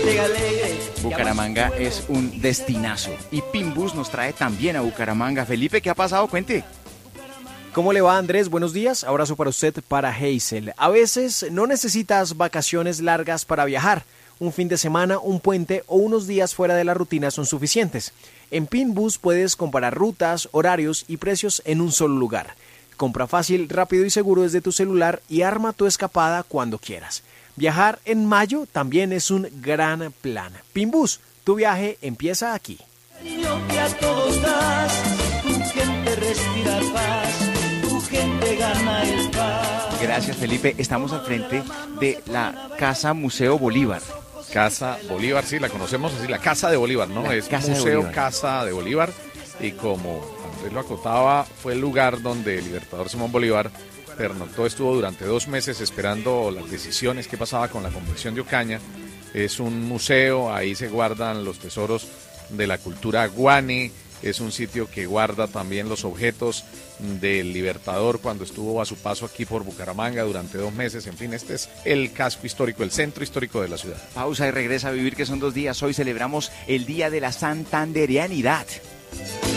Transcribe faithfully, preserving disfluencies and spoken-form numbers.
Bucaramanga es un destinazo y Pinbus nos trae también a Bucaramanga. Felipe, ¿qué ha pasado? Cuente. ¿Cómo le va, Andrés? Buenos días. Abrazo para usted, para Hazel. A veces no necesitas vacaciones largas para viajar. Un fin de semana, un puente o unos días fuera de la rutina son suficientes. En Pinbus puedes comparar rutas, horarios y precios en un solo lugar. Compra fácil, rápido y seguro desde tu celular y arma tu escapada cuando quieras. Viajar en mayo también es un gran plan. Pinbus, tu viaje empieza aquí. Gracias, Felipe. Estamos al frente de la Casa Museo Bolívar. Casa Bolívar, sí, la conocemos así, la Casa de Bolívar, ¿no? La es Casa Museo de Bolívar. Casa de Bolívar, y como Andrés lo acotaba, fue el lugar donde el libertador Simón Bolívar pernoctó, estuvo durante dos meses esperando las decisiones que pasaba con la Convención de Ocaña. Es un museo, ahí se guardan los tesoros de la cultura guane, es un sitio que guarda también los objetos del libertador cuando estuvo a su paso aquí por Bucaramanga durante dos meses. En fin, este es el casco histórico, el centro histórico de la ciudad. Pausa y regresa a vivir, que son dos días. Hoy celebramos el Día de la Santandereanidad.